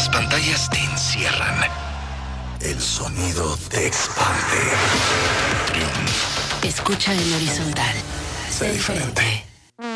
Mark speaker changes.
Speaker 1: Las pantallas te encierran. El sonido te expande. Triunf.
Speaker 2: Escucha en horizontal.
Speaker 1: Sé diferente.